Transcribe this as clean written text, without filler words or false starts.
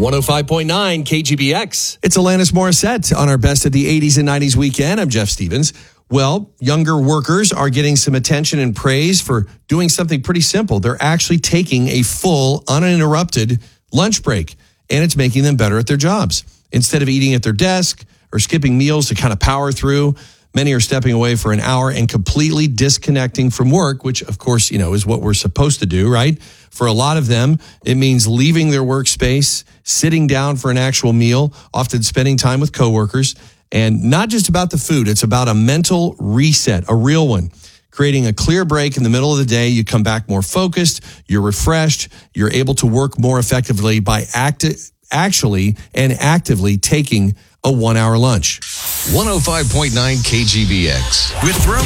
105.9 KGBX. It's Alanis Morissette on our Best of the 80s and 90s weekend. I'm Jeff Stevens. Well, younger workers are getting some attention and praise for doing something pretty simple. They're actually taking a full, uninterrupted lunch break, and it's making them better at their jobs. Instead of eating at their desk or skipping meals to kind of power through, many are stepping away for an hour and completely disconnecting from work, which, of course, is what we're supposed to do, right? For a lot of them, it means leaving their workspace, sitting down for an actual meal, often spending time with coworkers, and not just about the food. It's about a mental reset, a real one. Creating a clear break in the middle of the day, you come back more focused, you're refreshed, you're able to work more effectively by actively taking a 1 hour lunch. 105.9 KGBX. With